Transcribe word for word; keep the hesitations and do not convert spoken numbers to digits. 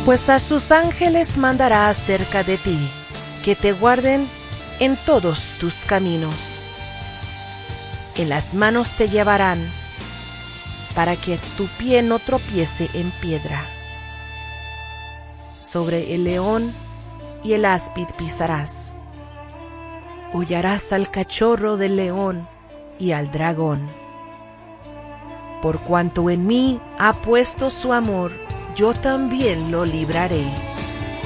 Pues a sus ángeles mandará acerca de ti, que te guarden en todos tus caminos. En las manos te llevarán, para que tu pie no tropiece en piedra. Sobre el león y el áspid pisarás. Hollarás al cachorro del león y al dragón. Por cuanto en mí ha puesto su amor, yo también lo libraré.